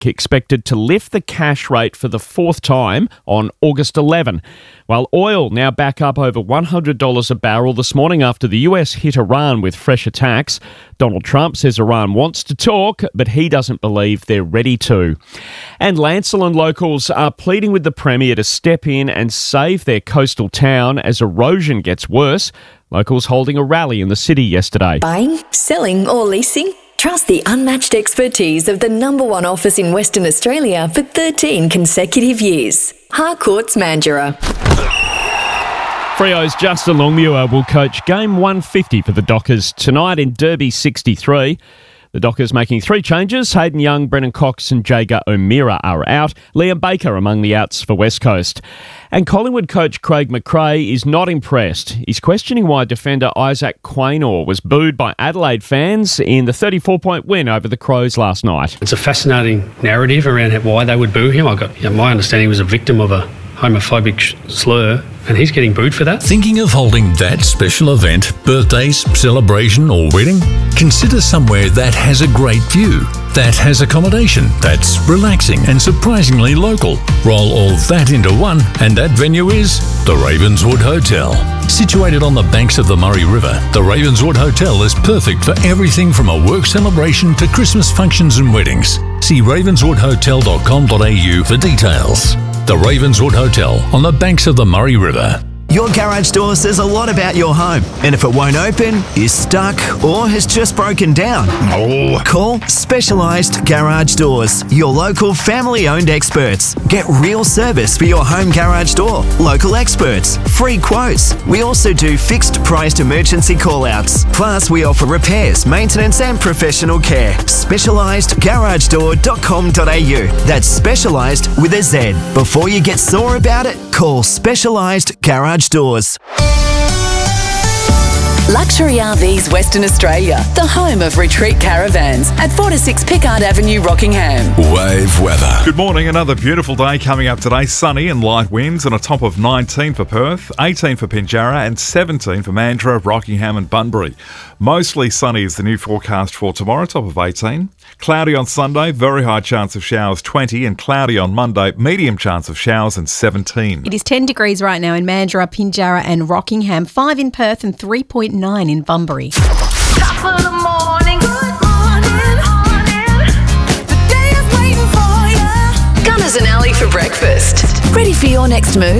Bank expected to lift the cash rate for the fourth time on August 11. While oil now back up over $100 a barrel this morning after the US hit Iran with fresh attacks. Donald Trump says Iran wants to talk, but he doesn't believe they're ready to. And Lancelin locals are pleading with the Premier to step in and save their coastal town as erosion gets worse. Locals holding a rally in the city yesterday. Buying, selling or leasing? Trust the unmatched expertise of the #1 office in Western Australia for 13 consecutive years. Harcourts Mandurah. Freo's Justin Longmuir will coach Game 150 for the Dockers tonight in Derby 63. The Dockers making 3 changes. Hayden Young, Brennan Cox and Jager O'Meara are out. Liam Baker among the outs for West Coast. And Collingwood coach Craig McRae is not impressed. He's questioning why defender Isaac Quaynor was booed by Adelaide fans in the 34-point win over the Crows last night. It's a fascinating narrative around why they would boo him. My understanding he was a victim of a homophobic slur, and he's getting booed for that. Thinking of holding that special event, birthdays, celebration or wedding? Consider somewhere that has a great view, that has accommodation, that's relaxing and surprisingly local. Roll all that into one, and that venue is the Ravenswood Hotel. Situated on the banks of the Murray River, the Ravenswood Hotel is perfect for everything from a work celebration to Christmas functions and weddings. See ravenswoodhotel.com.au for details. The Ravenswood Hotel on the banks of the Murray River. Your garage door says a lot about your home. And if it won't open, is stuck, or has just broken down, call Specialised Garage Doors, your local family-owned experts. Get real service for your home garage door. Local experts, free quotes. We also do fixed-priced emergency call-outs. Plus, we offer repairs, maintenance and professional care. SpecialisedGarageDoor.com.au. That's specialised with a Z. Before you get sore about it, call Specialised Garage Doors. Luxury RVs Western Australia, the home of retreat caravans at 4-6 Pickard Avenue, Rockingham. Wave weather. Good morning. Another beautiful day coming up today. Sunny and light winds and a top of 19 for Perth, 18 for Pinjarra and 17 for Mandurah, Rockingham and Bunbury. Mostly sunny is the new forecast for tomorrow, top of 18. Cloudy on Sunday, very high chance of showers, 20, and cloudy on Monday, medium chance of showers and 17. It is 10 degrees right now in Mandurah, Pinjarra and Rockingham, 5 in Perth and 3.9 in Bunbury. Top of the morning, good morning. The day is waiting for you. Gunners and Ali for breakfast. Ready for your next move?